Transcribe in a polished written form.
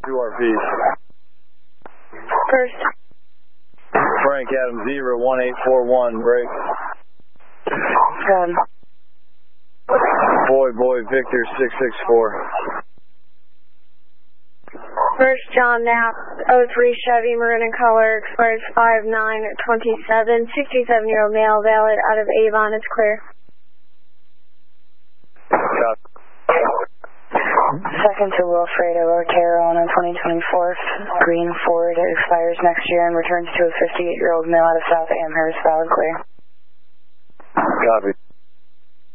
2 RPs. First. Frank Adam 01841, break. Good. Boy Victor 664. First John Knapp, 03 Chevy, maroon in color, expires 5/9/27, 67-year-old male, valid out of Avon, it's clear. Copy. Second to Wilfredo Otero on a 2024 green Ford, it expires next year and returns to a 58-year-old male out of South Amherst, valid clear. Copy.